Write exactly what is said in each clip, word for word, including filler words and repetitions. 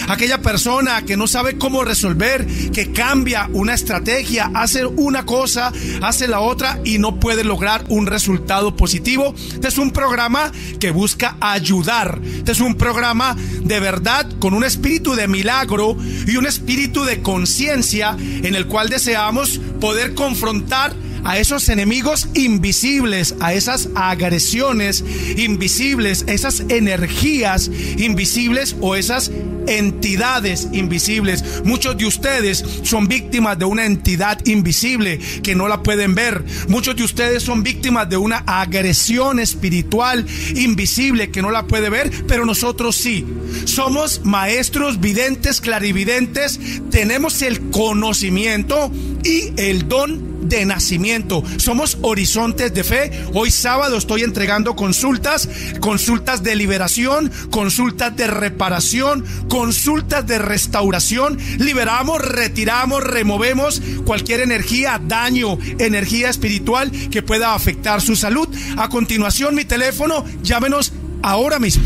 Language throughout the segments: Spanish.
Aquella persona que no sabe cómo resolver, que cambia una estrategia, hace una cosa, hace la otra y no puede lograr un resultado positivo. Este es un programa que busca ayudar. Este es un programa de verdad con un espíritu de milagro y un espíritu de conciencia en el cual deseamos poder confrontar a esos enemigos invisibles, a esas agresiones invisibles, esas energías invisibles o esas entidades invisibles. Muchos de ustedes son víctimas de una entidad invisible que no la pueden ver. Muchos de ustedes son víctimas de una agresión espiritual invisible que no la puede ver, pero nosotros sí. Somos maestros videntes, clarividentes, tenemos el conocimiento y el don de nacimiento. Somos Horizontes de Fe. Hoy sábado estoy entregando consultas, consultas de liberación, consultas de reparación, consultas de restauración. Liberamos, retiramos, removemos cualquier energía, daño, energía espiritual que pueda afectar su salud. A continuación, mi teléfono, llámenos ahora mismo.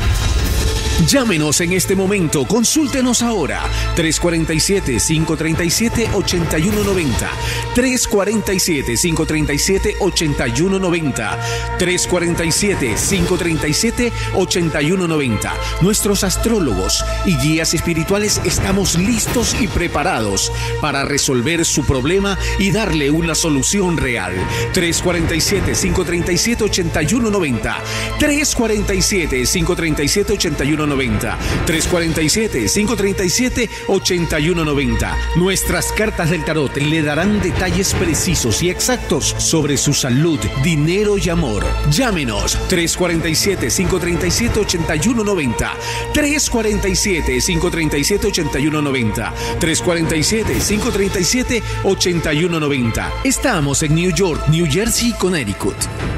Llámenos en este momento, consúltenos ahora, tres cuatro siete, cinco tres siete, ocho uno nueve cero, tres cuatro siete, cinco tres siete, ocho uno nueve cero, tres cuatro siete, cinco tres siete, ocho uno nueve cero. Nuestros astrólogos y guías espirituales estamos listos y preparados para resolver su problema y darle una solución real. tres cuatro siete, cinco tres siete, ocho uno nueve cero, tres cuatro siete, cinco tres siete, ocho uno nueve cero, tres cuatro siete, cinco tres siete, ocho uno nueve cero. Nuestras cartas del tarot le darán detalles precisos y exactos sobre su salud, dinero y amor. Llámenos tres cuatro siete, cinco tres siete, ocho uno nueve cero, tres cuatro siete, cinco tres siete, ocho uno nueve cero, tres cuatro siete, cinco tres siete, ocho uno nueve cero. Estamos en New York, New Jersey y Connecticut.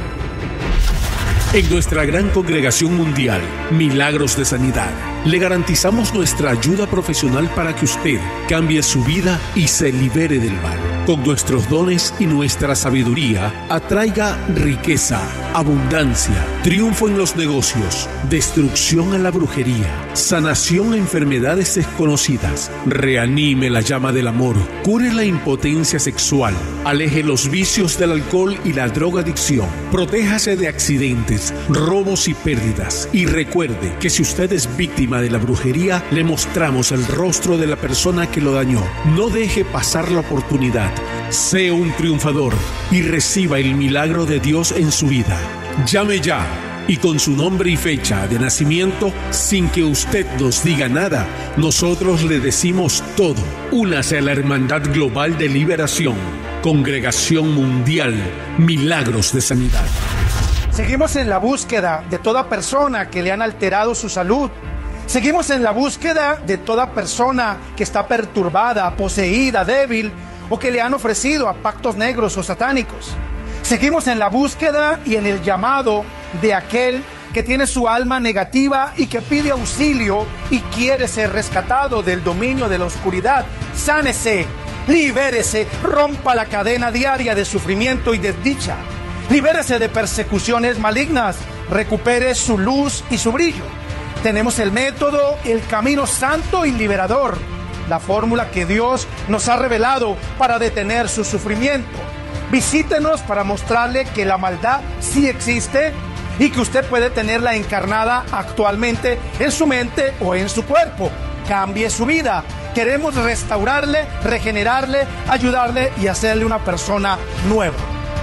En nuestra gran congregación mundial, Milagros de Sanidad, le garantizamos nuestra ayuda profesional para que usted cambie su vida y se libere del mal. Con nuestros dones y nuestra sabiduría, atraiga riqueza, abundancia, triunfo en los negocios, destrucción a la brujería, sanación a enfermedades desconocidas, reanime la llama del amor, cure la impotencia sexual, aleje los vicios del alcohol y la drogadicción, protéjase de accidentes, robos y pérdidas. Y recuerde que si usted es víctima de la brujería, le mostramos el rostro de la persona que lo dañó. No deje pasar la oportunidad. Sea un triunfador y reciba el milagro de Dios en su vida. Llame ya y con su nombre y fecha de nacimiento, sin que usted nos diga nada, nosotros le decimos todo. Únase a la Hermandad Global de Liberación, Congregación Mundial, Milagros de Sanidad. Seguimos en la búsqueda de toda persona que le han alterado su salud. Seguimos en la búsqueda de toda persona que está perturbada, poseída, débil o que le han ofrecido a pactos negros o satánicos. Seguimos en la búsqueda y en el llamado de aquel que tiene su alma negativa y que pide auxilio y quiere ser rescatado del dominio de la oscuridad. Sánese, libérese, rompa la cadena diaria de sufrimiento y desdicha. Libérese de persecuciones malignas, recupere su luz y su brillo. Tenemos el método, el camino santo y liberador, la fórmula que Dios nos ha revelado para detener su sufrimiento. Visítenos para mostrarle que la maldad sí existe y que usted puede tenerla encarnada actualmente en su mente o en su cuerpo. Cambie su vida. Queremos restaurarle, regenerarle, ayudarle y hacerle una persona nueva.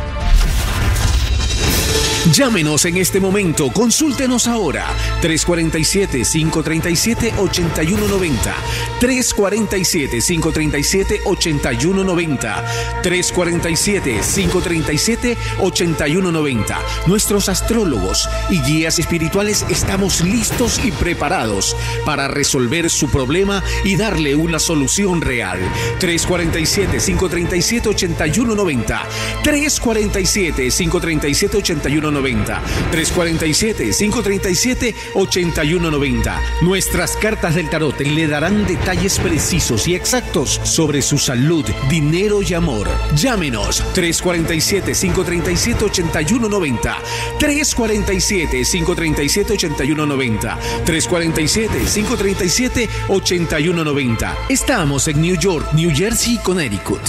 Llámenos en este momento, consúltenos ahora, tres cuatro siete, cinco tres siete, ocho uno nueve cero, tres cuatro siete, cinco tres siete, ocho uno nueve cero, tres cuatro siete, cinco tres siete, ocho uno nueve cero. Nuestros astrólogos y guías espirituales estamos listos y preparados para resolver su problema y darle una solución real. tres cuatro siete, cinco tres siete, ocho uno nueve cero, tres cuatro siete, cinco tres siete, ocho uno nueve cero. noventa. tres cuatro siete, cinco tres siete, ocho uno noventa. Nuestras cartas del tarot le darán detalles precisos y exactos sobre su salud, dinero y amor. Llámenos tres cuatro siete, cinco tres siete, ocho uno noventa. tres cuatro siete, cinco tres siete, ocho uno noventa. tres cuatro siete, cinco tres siete, ocho uno noventa. Estamos en New York, New Jersey y Connecticut.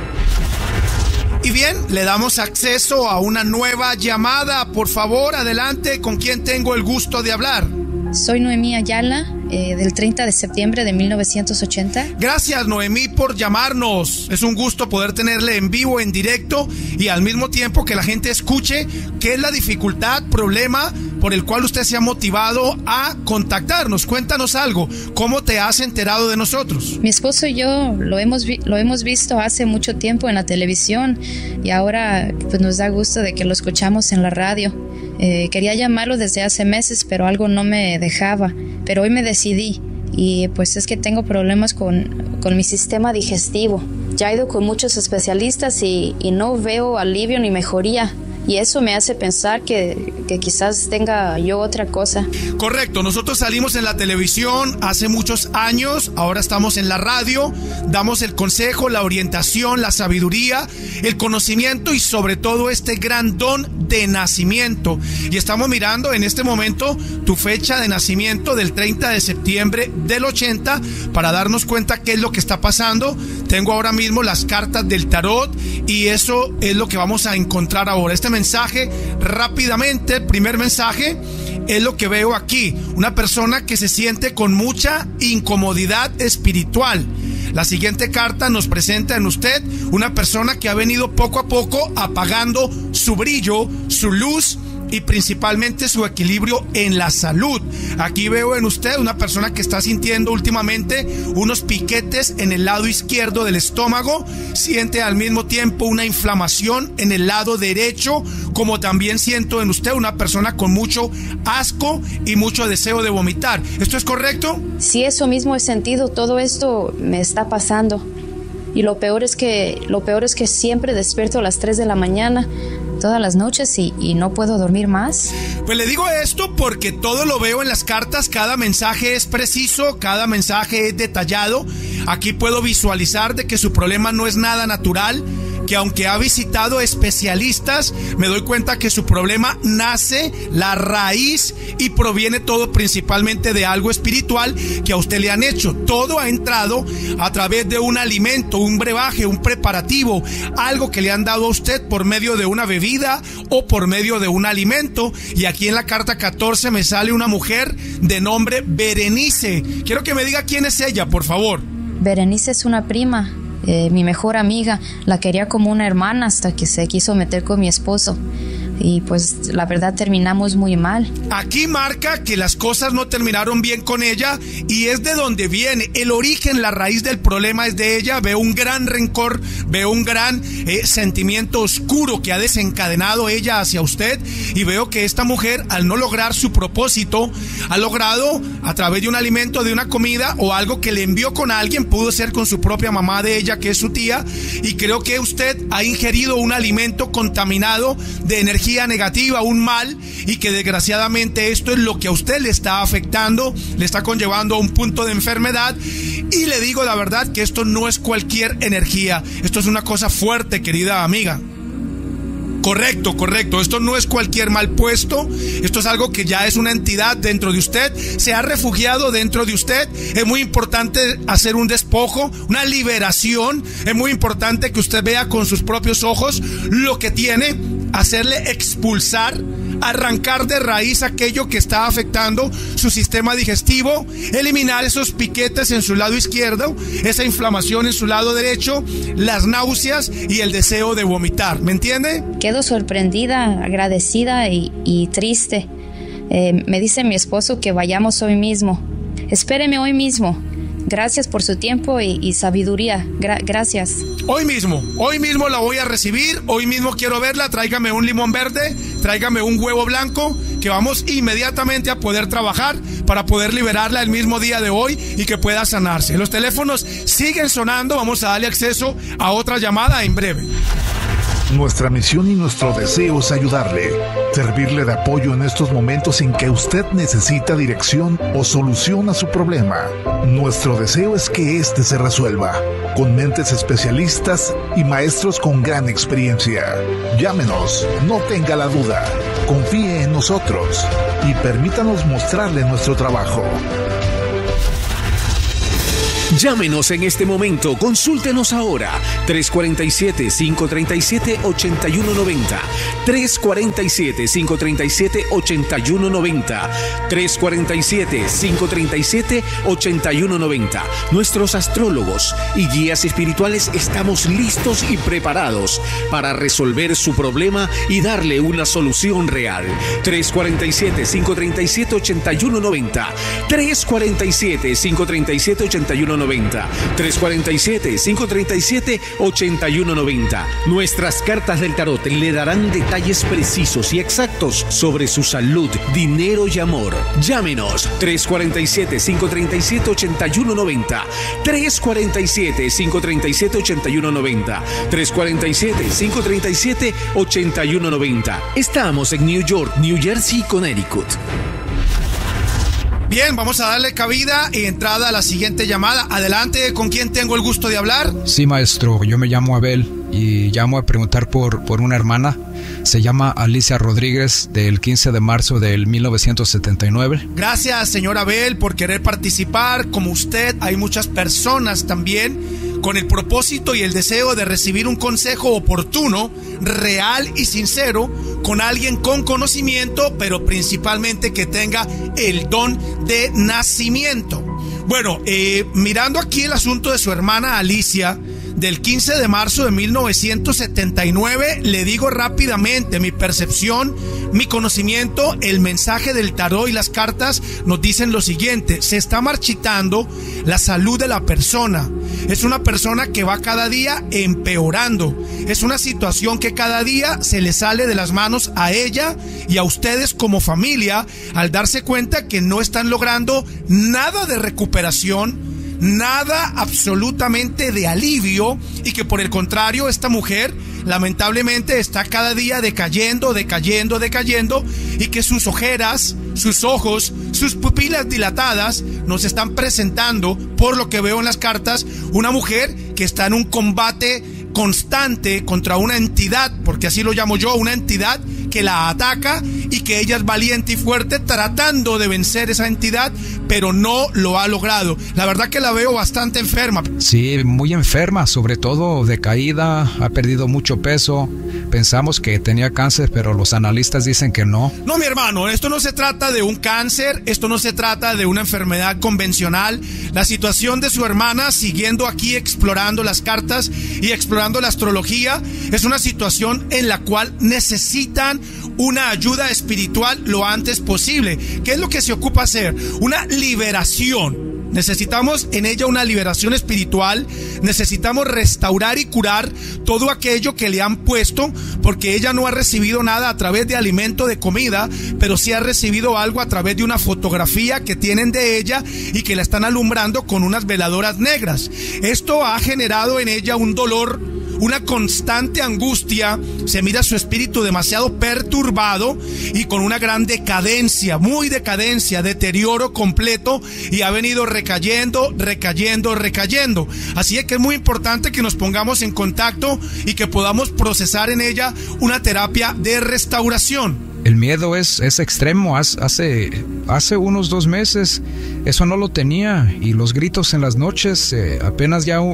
Y bien, le damos acceso a una nueva llamada. Por favor, adelante, ¿con quién tengo el gusto de hablar? Soy Noemí Ayala, eh, del treinta de septiembre de mil novecientos ochenta. Gracias, Noemí, por llamarnos. Es un gusto poder tenerle en vivo, en directo, y al mismo tiempo que la gente escuche qué es la dificultad, problema por el cual usted se ha motivado a contactarnos. Cuéntanos algo. ¿Cómo te has enterado de nosotros? Mi esposo y yo lo hemos, vi- lo hemos visto hace mucho tiempo en la televisión y ahora pues, nos da gusto de que lo escuchamos en la radio. Eh, quería llamarlo desde hace meses, pero algo no me dejaba. Pero hoy me decidí y pues es que tengo problemas con, con mi sistema digestivo. Ya he ido con muchos especialistas y, y no veo alivio ni mejoría. Y eso me hace pensar que, que quizás tenga yo otra cosa. Correcto, nosotros salimos en la televisión hace muchos años, ahora estamos en la radio, damos el consejo, la orientación, la sabiduría, el conocimiento y sobre todo este gran don de nacimiento. Y estamos mirando en este momento tu fecha de nacimiento del treinta de septiembre del ochenta para darnos cuenta qué es lo que está pasando. Tengo ahora mismo las cartas del tarot y eso es lo que vamos a encontrar ahora. Este mensaje rápidamente, el primer mensaje es lo que veo aquí, una persona que se siente con mucha incomodidad espiritual. La siguiente carta nos presenta en usted una persona que ha venido poco a poco apagando su brillo, su luz y principalmente su equilibrio en la salud. Aquí veo en usted una persona que está sintiendo últimamente unos piquetes en el lado izquierdo del estómago, siente al mismo tiempo una inflamación en el lado derecho, como también siento en usted una persona con mucho asco y mucho deseo de vomitar. ¿Esto es correcto? Sí, eso mismo he sentido, todo esto me está pasando. Y lo peor es que, lo peor es que siempre despierto a las tres de la mañana todas las noches y, y no puedo dormir más. Pues le digo esto porque todo lo veo en las cartas, cada mensaje es preciso, cada mensaje es detallado. Aquí puedo visualizar de que su problema no es nada natural, que aunque ha visitado especialistas, me doy cuenta que su problema nace, la raíz, y proviene todo principalmente de algo espiritual que a usted le han hecho. Todo ha entrado a través de un alimento, un brebaje, un preparativo, algo que le han dado a usted por medio de una bebida o por medio de un alimento. Y aquí en la carta catorce me sale una mujer de nombre Berenice. Quiero que me diga quién es ella, por favor. Berenice es una prima. Eh, mi mejor amiga, la quería como una hermana hasta que se quiso meter con mi esposo y pues la verdad terminamos muy mal. Aquí marca que las cosas no terminaron bien con ella y es de donde viene el origen, la raíz del problema es de ella. Veo un gran rencor, veo un gran eh, sentimiento oscuro que ha desencadenado ella hacia usted y veo que esta mujer, al no lograr su propósito, ha logrado a través de un alimento, de una comida o algo que le envió con alguien, pudo ser con su propia mamá de ella que es su tía, y creo que usted ha ingerido un alimento contaminado de energía negativa, un mal, y que desgraciadamente esto es lo que a usted le está afectando, le está conllevando a un punto de enfermedad. Y le digo la verdad que esto no es cualquier energía, esto es una cosa fuerte, querida amiga. Correcto, correcto. Esto no es cualquier mal puesto. Esto es algo que ya es una entidad dentro de usted. Se ha refugiado dentro de usted. Es muy importante hacer un despojo, una liberación. Es muy importante que usted vea con sus propios ojos lo que tiene. Hacerle expulsar, arrancar de raíz aquello que está afectando su sistema digestivo, eliminar esos piquetes en su lado izquierdo, esa inflamación en su lado derecho, las náuseas y el deseo de vomitar. ¿Me entiende? Quedo sorprendida, agradecida y, y triste. Eh, me dice mi esposo que vayamos hoy mismo. Espéreme hoy mismo. Gracias por su tiempo y, y sabiduría. Gra- gracias. Hoy mismo, hoy mismo la voy a recibir, hoy mismo quiero verla, tráigame un limón verde, tráigame un huevo blanco, que vamos inmediatamente a poder trabajar para poder liberarla el mismo día de hoy y que pueda sanarse. Los teléfonos siguen sonando, vamos a darle acceso a otra llamada en breve. Nuestra misión y nuestro deseo es ayudarle. servirle de apoyo en estos momentos en que usted necesita dirección o solución a su problema. Nuestro deseo es que este se resuelva, con mentes especialistas y maestros con gran experiencia. Llámenos, no tenga la duda, confíe en nosotros y permítanos mostrarle nuestro trabajo. Llámenos en este momento, consúltenos ahora, tres cuatro siete, cinco tres siete, ocho uno nueve cero, tres cuatro siete, cinco tres siete, ocho uno nueve cero, tres cuatro siete, cinco tres siete, ocho uno nueve cero. Nuestros astrólogos y guías espirituales estamos listos y preparados para resolver su problema y darle una solución real. tres cuatro siete, cinco tres siete, ocho uno nueve cero, tres cuatro siete, cinco tres siete, ocho uno nueve cero, tres cuatro siete, cinco tres siete, ocho uno nueve cero. Nuestras cartas del tarot le darán detalles precisos y exactos sobre su salud, dinero y amor. Llámenos tres cuatro siete, cinco tres siete, ocho uno nueve cero, tres cuatro siete, cinco tres siete, ocho uno nueve cero, tres cuatro siete, cinco tres siete, ocho uno nueve cero. Estamos en New York, New Jersey y Connecticut. Bien, vamos a darle cabida y entrada a la siguiente llamada. Adelante, ¿con quién tengo el gusto de hablar? Sí, maestro, yo me llamo Abel y llamo a preguntar por, por una hermana. Se llama Alicia Rodríguez, del quince de marzo del mil novecientos setenta y nueve. Gracias, señor Abel, por querer participar. Como usted, hay muchas personas también con el propósito y el deseo de recibir un consejo oportuno, real y sincero, con alguien con conocimiento, pero principalmente que tenga el don de nacimiento. Bueno, eh, mirando aquí el asunto de su hermana Alicia, del quince de marzo de mil novecientos setenta y nueve, le digo rápidamente, mi percepción, mi conocimiento, el mensaje del tarot y las cartas nos dicen lo siguiente: se está marchitando la salud de la persona. Es una persona que va cada día empeorando. Es una situación que cada día se le sale de las manos a ella y a ustedes como familia, al darse cuenta que no están logrando nada de recuperación, nada absolutamente de alivio, y que por el contrario esta mujer lamentablemente está cada día decayendo, decayendo, decayendo, y que sus ojeras, sus ojos, sus pupilas dilatadas nos están presentando, por lo que veo en las cartas, una mujer que está en un combate constante contra una entidad, porque así lo llamo yo, una entidad que la ataca y que ella es valiente y fuerte tratando de vencer esa entidad, pero no lo ha logrado. La verdad que la veo bastante enferma. Sí, muy enferma, sobre todo decaída, ha perdido mucho peso. Pensamos que tenía cáncer, pero los analistas dicen que no. No, mi hermano, esto no se trata de un cáncer, esto no se trata de una enfermedad convencional. La situación de su hermana, siguiendo aquí explorando las cartas y explorando la astrología, es una situación en la cual necesitan una ayuda espiritual lo antes posible. ¿Qué es lo que se ocupa hacer? Una liberación. Necesitamos en ella una liberación espiritual. Necesitamos restaurar y curar todo aquello que le han puesto, porque ella no ha recibido nada a través de alimento, de comida, pero sí ha recibido algo a través de una fotografía que tienen de ella y que la están alumbrando con unas veladoras negras. Esto ha generado en ella un dolor, una constante angustia. Se mira su espíritu demasiado perturbado y con una gran decadencia, muy decadencia, deterioro completo, y ha venido recayendo, recayendo, recayendo. Así es que es muy importante que nos pongamos en contacto y que podamos procesar en ella una terapia de restauración. El miedo es, es extremo. Hace, hace unos dos meses eso no lo tenía, y los gritos en las noches, eh, apenas ya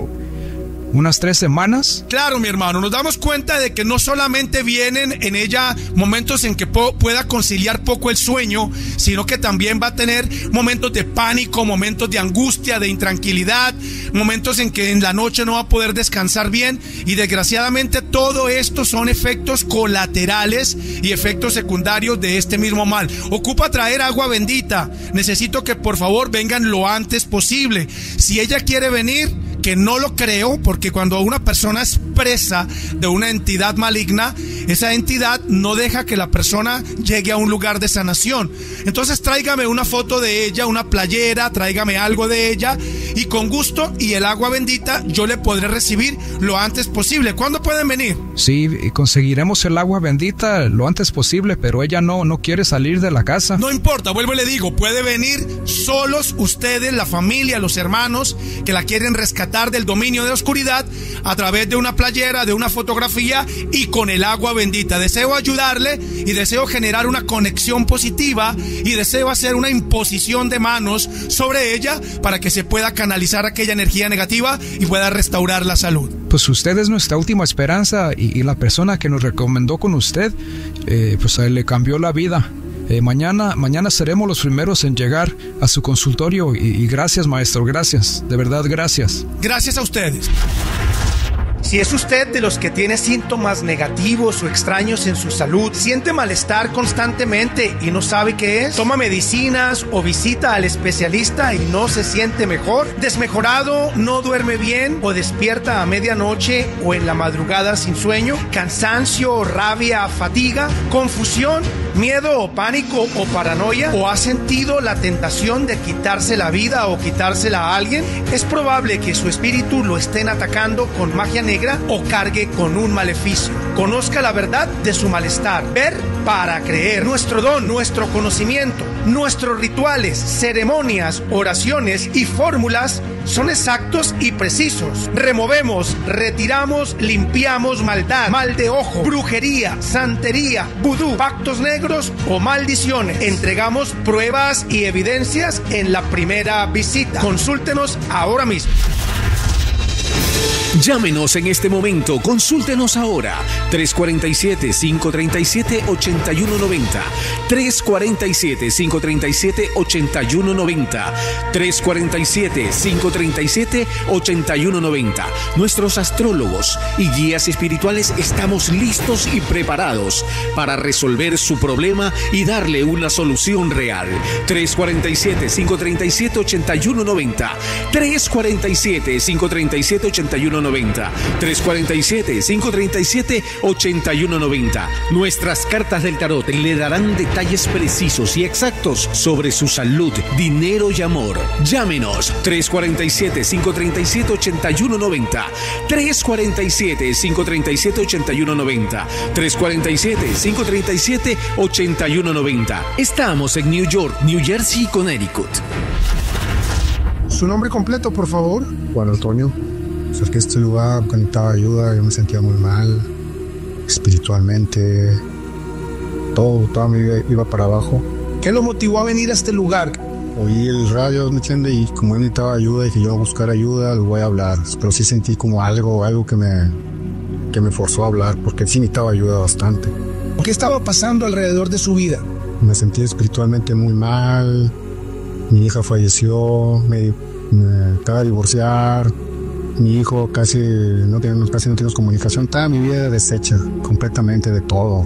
unas tres semanas. Claro, mi hermano, nos damos cuenta de que no solamente vienen en ella momentos en que po- pueda conciliar poco el sueño, sino que también va a tener momentos de pánico, momentos de angustia, de intranquilidad, momentos en que en la noche no va a poder descansar bien, y desgraciadamente todo esto son efectos colaterales y efectos secundarios de este mismo mal. Ocupa traer agua bendita. Necesito que por favor vengan lo antes posible. Si ella quiere venir, que no lo creo, porque cuando una persona es presa de una entidad maligna, esa entidad no deja que la persona llegue a un lugar de sanación. Entonces tráigame una foto de ella, una playera, tráigame algo de ella, y con gusto y el agua bendita yo le podré recibir lo antes posible. ¿Cuándo pueden venir? Sí, conseguiremos el agua bendita lo antes posible, pero ella no, no quiere salir de la casa. No importa, vuelvo y le digo, puede venir solos ustedes, la familia, los hermanos que la quieren rescatar del dominio de la oscuridad a través de una playera, de una fotografía y con el agua bendita. Deseo ayudarle y deseo generar una conexión positiva y deseo hacer una imposición de manos sobre ella para que se pueda canalizar aquella energía negativa y pueda restaurar la salud. Pues usted es nuestra última esperanza y, y la persona que nos recomendó con usted, eh, pues le cambió la vida. Eh, mañana, mañana seremos los primeros en llegar a su consultorio y, y gracias, maestro, gracias, de verdad, gracias. Gracias a ustedes. Si es usted de los que tiene síntomas negativos o extraños en su salud, siente malestar constantemente y no sabe qué es, toma medicinas o visita al especialista y no se siente mejor, desmejorado, no duerme bien o despierta a medianoche o en la madrugada sin sueño, cansancio, rabia, fatiga, confusión, miedo o pánico o paranoia, o ha sentido la tentación de quitarse la vida o quitársela a alguien, es probable que su espíritu lo estén atacando con magia negra o cargue con un maleficio. Conozca la verdad de su malestar. Ver para creer. Nuestro don, nuestro conocimiento, nuestros rituales, ceremonias, oraciones y fórmulas son exactos y precisos. Removemos, retiramos, limpiamos maldad, mal de ojo, brujería, santería, vudú, pactos negros o maldiciones. Entregamos pruebas y evidencias en la primera visita. Consúltenos ahora mismo. Llámenos en este momento, consúltenos ahora, tres cuatro siete, cinco tres siete, ocho uno nueve cero, tres cuatro siete, cinco tres siete, ocho uno nueve cero, tres cuatro siete, cinco tres siete, ocho uno nueve cero. Nuestros astrólogos y guías espirituales estamos listos y preparados para resolver su problema y darle una solución real. tres cuatro siete, cinco tres siete, ocho uno nueve cero, tres cuatro siete, cinco tres siete, ocho uno nueve cero, tres cuatro siete, cinco tres siete, ocho uno nueve cero. Nuestras cartas del tarot le darán detalles precisos y exactos sobre su salud, dinero y amor. Llámenos tres cuatro siete, cinco tres siete, ocho uno nueve cero, tres cuatro siete, cinco tres siete, ocho uno nueve cero, tres cuatro siete, cinco tres siete, ocho uno nueve cero. Estamos en New York, New Jersey y Connecticut. ¿Su nombre completo, por favor? Juan Antonio. Cerqué este lugar, necesitaba ayuda, yo me sentía muy mal, espiritualmente, todo, toda mi vida iba para abajo. ¿Qué lo motivó a venir a este lugar? Oí el radio, ¿me entiendes? Y como yo necesitaba ayuda, dije yo voy a buscar ayuda, les voy a hablar. Pero sí sentí como algo, algo que me, que me forzó a hablar, porque sí necesitaba ayuda bastante. ¿Qué estaba pasando alrededor de su vida? Me sentí espiritualmente muy mal, mi hija falleció, me, me acaba de divorciar. Mi hijo casi no tenemos, casi no tenemos comunicación. Toda mi vida deshecha completamente de todo.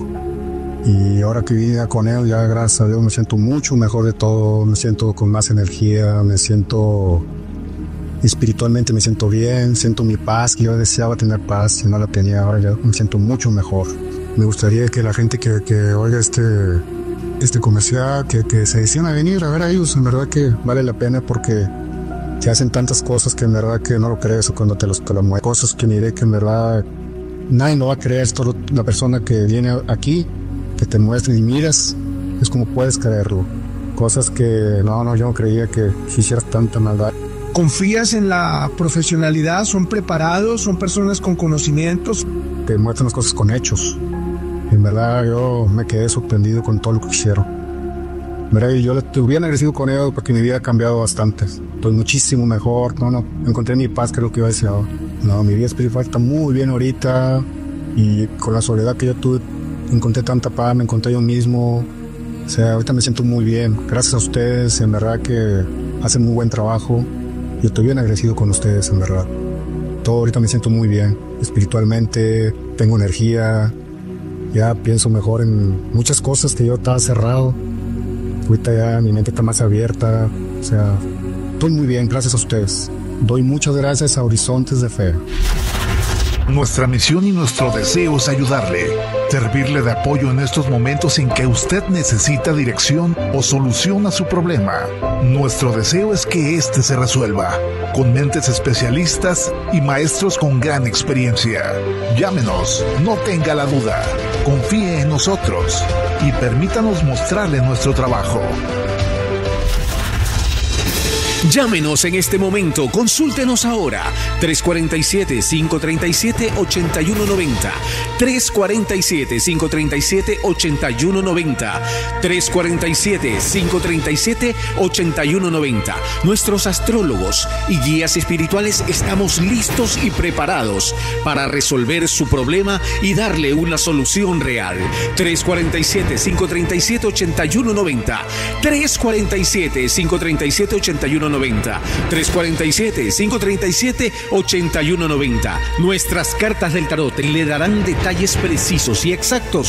Y ahora que vine con él, ya gracias a Dios me siento mucho mejor de todo. Me siento con más energía, me siento espiritualmente, me siento bien, siento mi paz, que yo deseaba tener paz y no la tenía. Ahora ya me siento mucho mejor. Me gustaría que la gente que, que oiga este, este comercial, que, que se decían a venir a ver a ellos, en verdad que vale la pena porque te hacen tantas cosas que en verdad que no lo crees o cuando te los te lo muestran. Cosas que miré que en verdad nadie lo va a creer. Es todo la persona que viene aquí, que te muestra y miras, es como puedes creerlo. Cosas que no, no, yo no creía que hicieras tanta maldad. ¿Confías en la profesionalidad? ¿Son preparados? ¿Son personas con conocimientos? Te muestran las cosas con hechos. En verdad yo me quedé sorprendido con todo lo que hicieron. ¿Verdad? Yo le hubiera agradecido con ellos porque mi vida ha cambiado bastante. Estoy muchísimo mejor. No, no, encontré mi paz, creo que yo deseaba. No, mi vida espiritual está muy bien ahorita. Y con la soledad que yo tuve, encontré tanta paz, me encontré yo mismo. O sea, ahorita me siento muy bien. Gracias a ustedes, en verdad que hacen muy buen trabajo. Yo estoy bien agradecido con ustedes, en verdad. Todo ahorita me siento muy bien. Espiritualmente, tengo energía. Ya pienso mejor en muchas cosas que yo estaba cerrado. Ahorita ya mi mente está más abierta, o sea, estoy muy bien, gracias a ustedes. Doy muchas gracias a Horizontes de Fe. Nuestra misión y nuestro deseo es ayudarle. servirle de apoyo en estos momentos en que usted necesita dirección o solución a su problema. Nuestro deseo es que este se resuelva, con mentes especialistas y maestros con gran experiencia. Llámenos, no tenga la duda, confíe en nosotros y permítanos mostrarle nuestro trabajo. Llámenos en este momento, consúltenos ahora. tres cuatro siete, cinco tres siete, ocho uno nueve cero. tres cuatro siete, cinco tres siete, ocho uno nueve cero. tres cuatro siete, cinco tres siete, ocho uno nueve cero. Nuestros astrólogos y guías espirituales estamos listos y preparados para resolver su problema y darle una solución real. tres cuatro siete, cinco tres siete, ocho uno nueve cero. tres cuatro siete, cinco tres siete, ocho uno nueve cero. tres cuatro siete, cinco tres siete, ocho uno nueve cero. Nuestras cartas del tarot le darán detalles precisos y exactos